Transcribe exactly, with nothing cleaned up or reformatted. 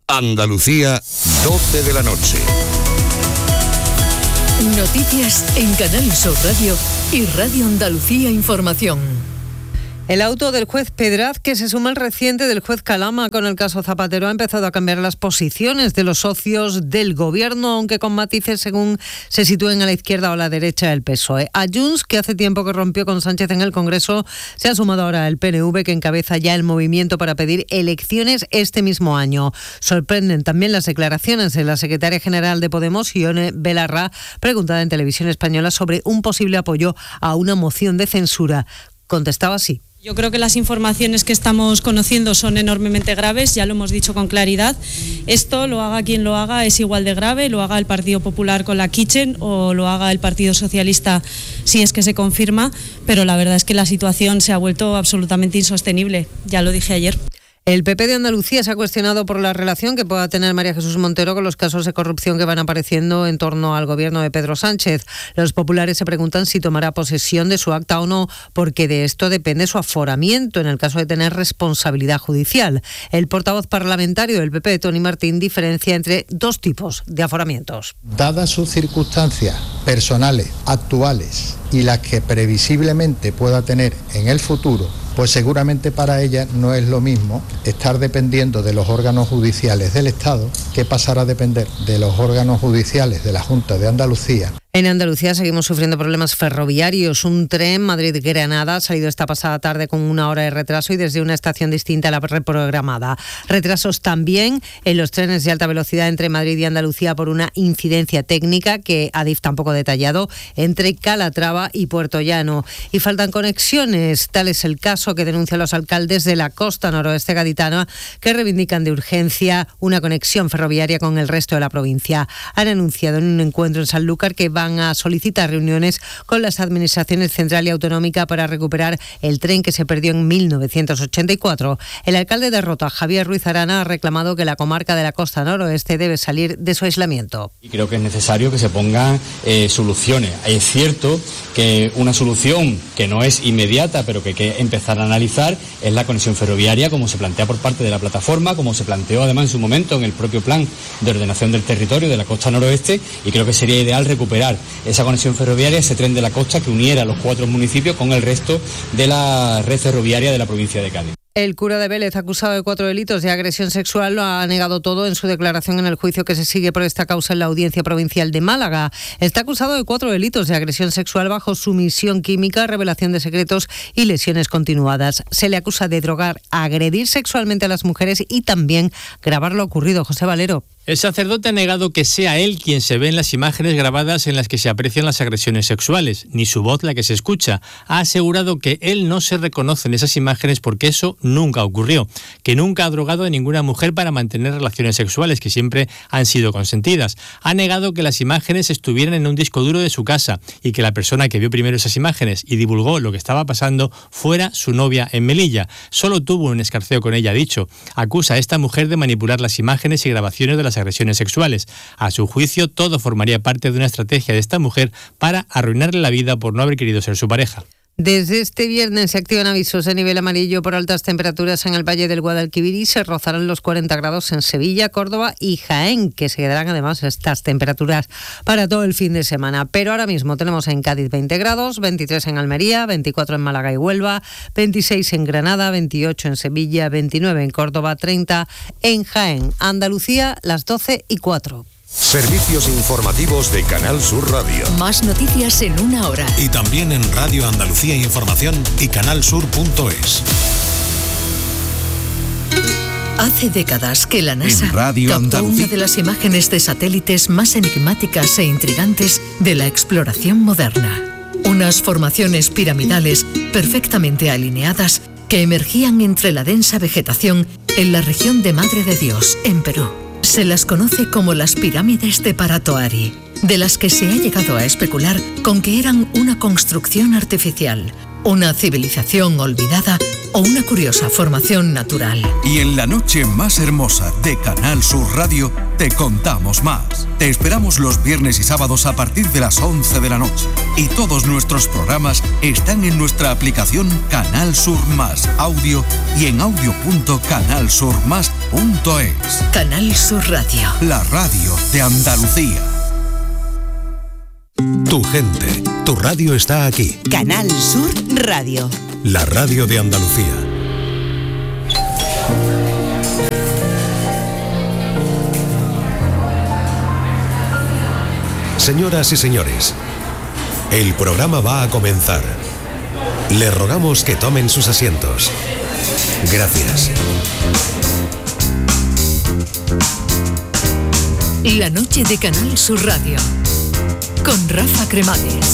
Andalucía, doce de la noche. Noticias en Canal Sur Radio y Radio Andalucía Información. El auto del juez Pedraz, que se suma al reciente del juez Calama con el caso Zapatero, ha empezado a cambiar las posiciones de los socios del gobierno, aunque con matices según se sitúen a la izquierda o a la derecha del P S O E. A Junts, que hace tiempo que rompió con Sánchez en el Congreso, se ha sumado ahora el P N V, que encabeza ya el movimiento para pedir elecciones este mismo año. Sorprenden también las declaraciones de la secretaria general de Podemos, Ione Belarra, preguntada en Televisión Española sobre un posible apoyo a una moción de censura. Contestaba así. Yo creo que las informaciones que estamos conociendo son enormemente graves, ya lo hemos dicho con claridad. Esto, lo haga quien lo haga, es igual de grave, lo haga el Partido Popular con la Kitchen o lo haga el Partido Socialista si es que se confirma, pero la verdad es que la situación se ha vuelto absolutamente insostenible, ya lo dije ayer. El P P de Andalucía se ha cuestionado por la relación que pueda tener María Jesús Montero con los casos de corrupción que van apareciendo en torno al gobierno de Pedro Sánchez. Los populares se preguntan si tomará posesión de su acta o no, porque de esto depende su aforamiento en el caso de tener responsabilidad judicial. El portavoz parlamentario del P P, Tony Martín, diferencia entre dos tipos de aforamientos. Dadas sus circunstancias personales, actuales y las que previsiblemente pueda tener en el futuro, pues seguramente para ella no es lo mismo estar dependiendo de los órganos judiciales del Estado que pasar a depender de los órganos judiciales de la Junta de Andalucía. En Andalucía seguimos sufriendo problemas ferroviarios. Un tren Madrid-Granada ha salido esta pasada tarde con una hora de retraso y desde una estación distinta a la reprogramada. Retrasos también en los trenes de alta velocidad entre Madrid y Andalucía por una incidencia técnica que Adif tampoco ha detallado entre Calatrava y Puerto Llano. Y faltan conexiones. Tal es el caso que denuncian los alcaldes de la costa noroeste gaditana, que reivindican de urgencia una conexión ferroviaria con el resto de la provincia. Han anunciado en un encuentro en Sanlúcar que va a solicitar reuniones con las administraciones central y autonómica para recuperar el tren que se perdió en mil novecientos ochenta y cuatro. El alcalde de Rota, Javier Ruiz Arana, ha reclamado que la comarca de la costa noroeste debe salir de su aislamiento. Y creo que es necesario que se pongan eh, soluciones. Es cierto que una solución que no es inmediata, pero que hay que empezar a analizar, es la conexión ferroviaria, como se plantea por parte de la plataforma, como se planteó además en su momento en el propio plan de ordenación del territorio de la costa noroeste, y creo que sería ideal recuperar esa conexión ferroviaria, ese tren de la costa que uniera los cuatro municipios con el resto de la red ferroviaria de la provincia de Cádiz. El cura de Vélez, acusado de cuatro delitos de agresión sexual, lo ha negado todo en su declaración en el juicio que se sigue por esta causa en la Audiencia Provincial de Málaga. Está acusado de cuatro delitos de agresión sexual bajo sumisión química, revelación de secretos y lesiones continuadas. Se le acusa de drogar, agredir sexualmente a las mujeres y también grabar lo ocurrido. José Valero. El sacerdote ha negado que sea él quien se ve en las imágenes grabadas en las que se aprecian las agresiones sexuales, ni su voz la que se escucha. Ha asegurado que él no se reconoce en esas imágenes porque eso nunca ocurrió, que nunca ha drogado a ninguna mujer para mantener relaciones sexuales, que siempre han sido consentidas. Ha negado que las imágenes estuvieran en un disco duro de su casa y que la persona que vio primero esas imágenes y divulgó lo que estaba pasando fuera su novia en Melilla. Solo tuvo un escarceo con ella, ha dicho. Acusa a esta mujer de manipular las imágenes y grabaciones de las agresiones sexuales. A su juicio, todo formaría parte de una estrategia de esta mujer para arruinarle la vida por no haber querido ser su pareja. Desde este viernes se activan avisos de nivel amarillo por altas temperaturas en el Valle del Guadalquivir y se rozarán los cuarenta grados en Sevilla, Córdoba y Jaén, que se quedarán además estas temperaturas para todo el fin de semana. Pero ahora mismo tenemos en Cádiz veinte grados, veintitrés en Almería, veinticuatro en Málaga y Huelva, veintiséis en Granada, veintiocho en Sevilla, veintinueve en Córdoba, treinta en Jaén. Andalucía, las doce y cuatro. Servicios informativos de Canal Sur Radio. Más noticias en una hora. Y también en Radio Andalucía Información y canal sur punto es. Hace décadas que la NASA Radio captó Andalucía. una de las imágenes de satélites más enigmáticas e intrigantes de la exploración moderna. Unas formaciones piramidales perfectamente alineadas que emergían entre la densa vegetación en la región de Madre de Dios, en Perú. Se las conoce como las pirámides de Paratoari, de las que se ha llegado a especular con que eran una construcción artificial, una civilización olvidada o una curiosa formación natural. Y en la noche más hermosa de Canal Sur Radio te contamos más. Te esperamos los viernes y sábados a partir de las once de la noche. Y todos nuestros programas están en nuestra aplicación Canal Sur Más Audio y en audio punto canal sur más punto es. Canal Sur Radio. La radio de Andalucía. Tu gente, tu radio está aquí. Canal Sur Radio. La radio de Andalucía. Señoras y señores, el programa va a comenzar. Les rogamos que tomen sus asientos. Gracias. La noche de Canal Sur Radio con Rafa Cremades.